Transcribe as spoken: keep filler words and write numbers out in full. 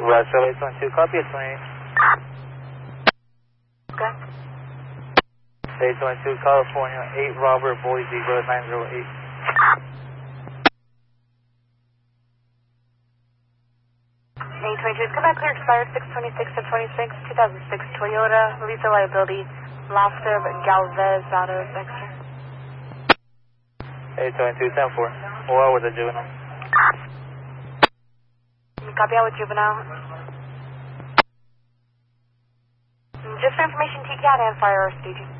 Russell eight one two, copy, it's twenty. Okay. eight one two, California, eight Robert, Boise, road nine zero eight. eight twenty-two, come back clear, expired six twenty-six of twenty-six, two thousand six Toyota, release the liability, Lofter, Galvez, Auto, Dexter. eight twenty-two, ten four, or with a juvenile. Copy out with juvenile. Just for information, T C A T and fire staging.